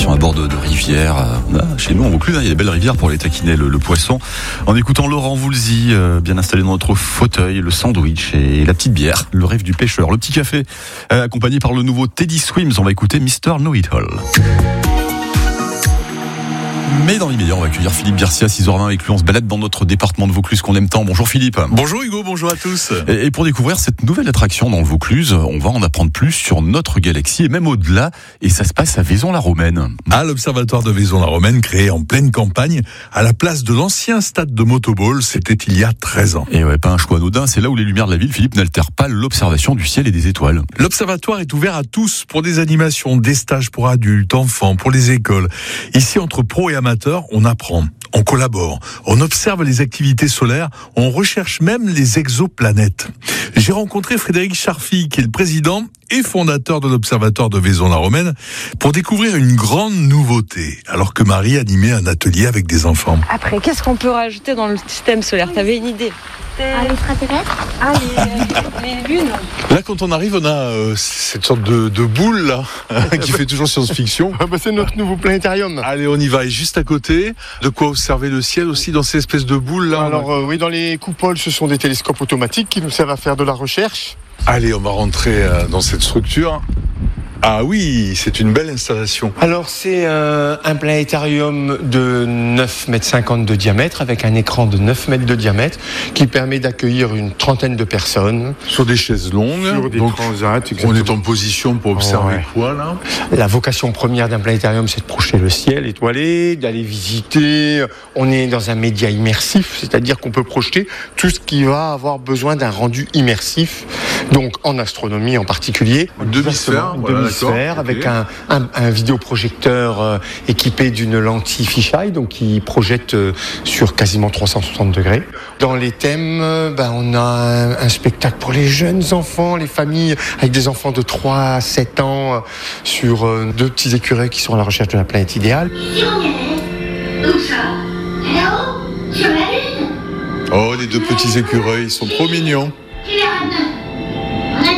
excursion à bord de rivières. Chez nous, en Vaucluse, il y a des belles rivières pour aller taquiner le poisson. En écoutant Laurent Voulzy, bien installé dans notre fauteuil, le sandwich et la petite bière, le rêve du pêcheur. Le petit café, accompagné par le nouveau Teddy Swims. On va écouter Mr. Know-It-All. Mais dans l'immédiat, on va accueillir Philippe Garcia, 6h20 avec lui. On se balade dans notre département de Vaucluse qu'on aime tant. Bonjour Philippe. Bonjour Hugo, bonjour à tous. Et pour découvrir cette nouvelle attraction dans le Vaucluse, on va en apprendre plus sur notre galaxie et même au-delà. Et ça se passe à Vaison-la-Romaine. À l'observatoire de Vaison-la-Romaine, créé en pleine campagne, à la place de l'ancien stade de Motoball, c'était il y a 13 ans. Et ouais, pas un choix anodin, c'est là où les lumières de la ville, Philippe, n'altèrent pas l'observation du ciel et des étoiles. L'observatoire est ouvert à tous pour des animations, des stages pour adultes, enfants, pour les écoles. Ici, entre pros et amateurs, on apprend, on collabore, on observe les activités solaires, on recherche même les exoplanètes. J'ai rencontré Frédéric Charfi, qui est le président et fondateur de l'observatoire de Vaison-la-Romaine, pour découvrir une grande nouveauté, alors que Marie animait un atelier avec des enfants. Après, qu'est-ce qu'on peut rajouter dans le système solaire ? T'avais une idée ? L'extraterrestre ? Les lunes. Là, quand on arrive, on a cette sorte de boule là, qui fait toujours science-fiction. C'est notre nouveau planétarium. Allez, on y va. Et juste à côté, de quoi observer le ciel aussi dans ces espèces de boules là. Alors oui, dans les coupoles, ce sont des télescopes automatiques qui nous servent à faire de la recherche. Allez, on va rentrer dans cette structure. Ah oui, c'est une belle installation. Alors c'est un planétarium de 9,50 m de diamètre avec un écran de 9 mètres de diamètre qui permet d'accueillir une trentaine de personnes. Sur des chaises longues. Sur des transats, exactement. On est en position pour observer quoi là ? La vocation première d'un planétarium, c'est de projeter le ciel étoilé, d'aller visiter. On est dans un média immersif, c'est-à-dire qu'on peut projeter tout ce qui va avoir besoin d'un rendu immersif. Donc en astronomie en particulier. Une demi-sphère, avec un vidéoprojecteur équipé d'une lentille fisheye, donc qui projette sur quasiment 360 degrés. Dans les thèmes, on a un spectacle pour les jeunes enfants, les familles avec des enfants de 3 à 7 ans sur 2 petits écureuils qui sont à la recherche de la planète idéale. Si on y est, où ça ? Là-haut ? Sur la Lune ? Oh, les 2 petits écureuils, ils sont trop mignons. Qui les ramène ? En attendant ?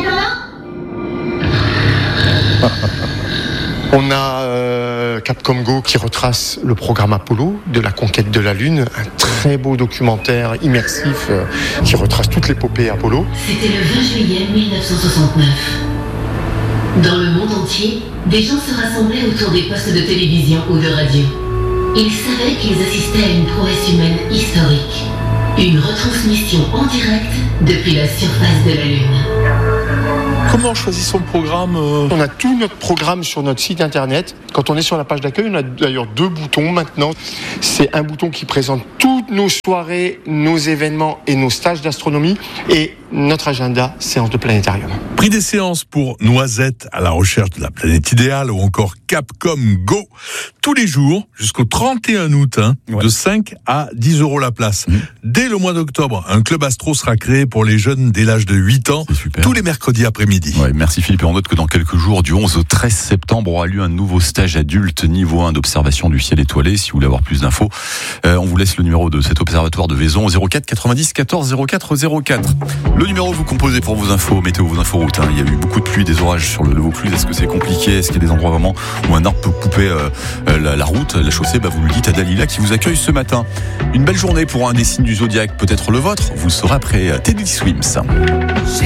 On a Capcom Go qui retrace le programme Apollo de la conquête de la Lune, un très beau documentaire immersif qui retrace toute l'épopée Apollo. C'était le 20 juillet 1969. Dans le monde entier, des gens se rassemblaient autour des postes de télévision ou de radio. Ils savaient qu'ils assistaient à une prouesse humaine historique. Une retransmission en direct depuis la surface de la Lune. Comment on choisit son programme On a tout notre programme sur notre site internet. Quand on est sur la page d'accueil, on a d'ailleurs 2 boutons maintenant. C'est un bouton qui présente toutes nos soirées, nos événements et nos stages d'astronomie. Et notre agenda, séance de planétarium. Prix des séances pour Noisette à la recherche de la planète idéale ou encore Capcom Go. Tous les jours, jusqu'au 31 août, de 5 à 10 € la place. Dès le mois d'octobre, un club astro sera créé pour les jeunes dès l'âge de 8 ans, tous les mercredis après-midi. Ouais, merci Philippe. Et on note que dans quelques jours, du 11 au 13 septembre, aura lieu un nouveau stage adulte niveau 1 d'observation du ciel étoilé. Si vous voulez avoir plus d'infos, on vous laisse le numéro de cet observatoire de Vaison, 04 90 14 04 04. Le numéro que vous composez pour vos infos, météo, vos infos routes. Il y a eu beaucoup de pluie, des orages sur le Vaucluse. Est-ce que c'est compliqué ? Est-ce qu'il y a des endroits vraiment où un arbre peut couper la route, la chaussée ? Vous le dites à Dalila qui vous accueille ce matin. Une belle journée pour un des signes du zodiaque, peut-être le vôtre. Vous le saurez après Teddy Swims.